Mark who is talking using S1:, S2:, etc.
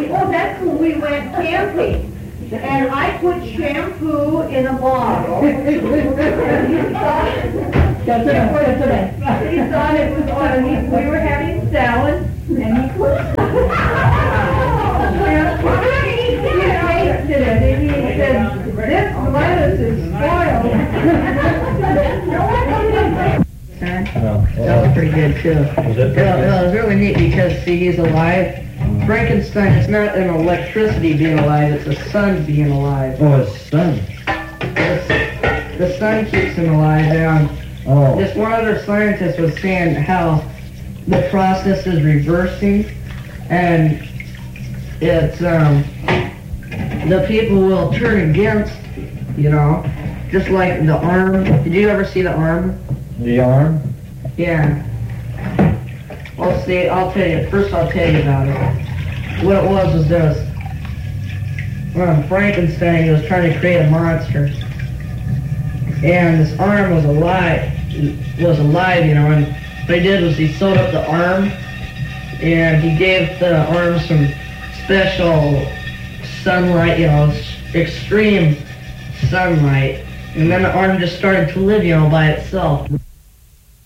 S1: oh, that's when we went camping. And I put shampoo in a bottle. He thought it was oil. We were having salad, and he put shampoo. He tasted it, and he said, "This lettuce is spoiled."
S2: That was pretty good too. It was really neat because, see, he's alive. Frankenstein is not an electricity being alive, it's a sun being alive.
S3: Oh, it's sun.
S2: The sun keeps him alive, and
S3: Oh.
S2: this one other scientist was saying how the process is reversing, and it's, the people will turn against, you know, just like the arm. Did you ever see the arm?
S3: The arm?
S2: Yeah. Well, see, I'll tell you. First, I'll tell you about it. What it was this. Frankenstein was trying to create a monster. And this arm was alive, you know, and what he did was he sewed up the arm, and he gave the arm some special sunlight, you know, extreme sunlight, and then the arm just started to live, you know, by itself.